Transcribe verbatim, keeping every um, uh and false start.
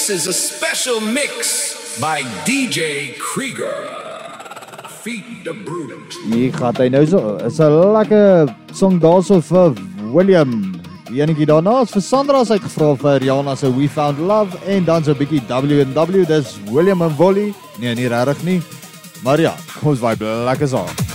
This is a special mix by D J Krieger. Feed the brute. Hier gaat hy nou so, is 'n lekker song daarso vir William. Die enetjie daarna is vir Sandra, sy het gevra vir Rihanna se We Found Love en dan so 'n bietjie W and W, dis William en Volley. Nee, nie regtig nie. Maar ja, kom ons vibe lekker saam.